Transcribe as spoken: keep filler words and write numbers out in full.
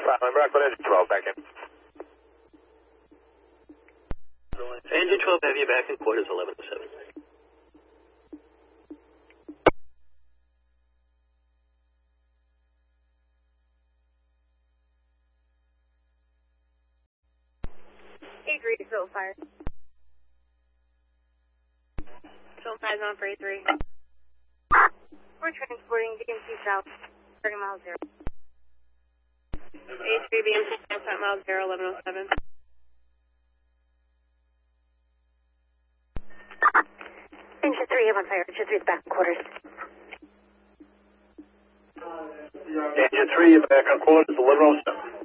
I'm Rockland Engine twelve, back in. Engine twelve, have you back in quarters eleven oh seven. A three, so fire. So five on for A three. We're transporting D M C south, thirty miles zero. A three B M C south, five miles zero, eleven oh seven. Engine three, I'm on fire. Engine three is back in quarters. Engine three, back on quarters, eleven oh seven.